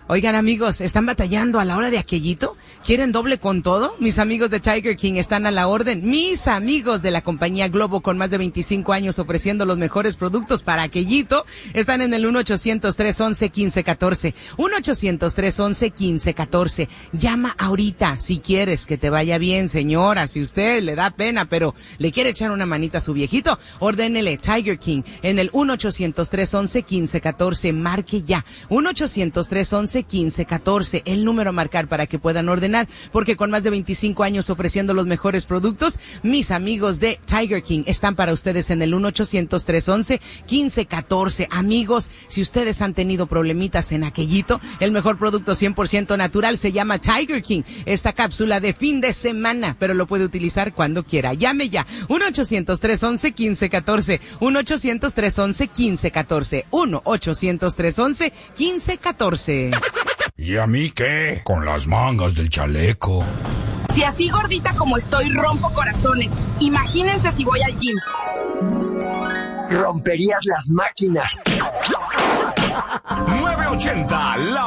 Oigan, amigos, ¿están batallando a la hora de aquellito? ¿Quieren doble con todo? Mis amigos de Tiger King están a la orden. Mis amigos de la compañía Globo, con más de 25 años ofreciendo los mejores productos para aquellito, están en el 1-800-311-1514. 1-800-311-1514. Llama ahorita si quieres que te vaya bien, señora. Si usted le da pena, pero le quiere echar una manita a su viejito, ordénele Tiger King en el 1-800-311-1514. Marque ya. 1-800-311-1514, el número a marcar para que puedan ordenar, porque con más de 25 años ofreciendo los mejores productos, mis amigos de Tiger King están para ustedes en el 1-800-311-1514. Amigos, si ustedes han tenido problemitas en aquellito, el mejor producto 100% natural se llama Tiger King. Esta cápsula de fin de semana, pero lo puede utilizar cuando quiera. Llame ya. 1-800-311-1514. 1-800-311-1514. 1-800-311-1514. ¿Y a mí qué? Con las mangas del chaleco. Si así gordita como estoy rompo corazones, imagínense si voy al gym. Romperías las máquinas. 980, la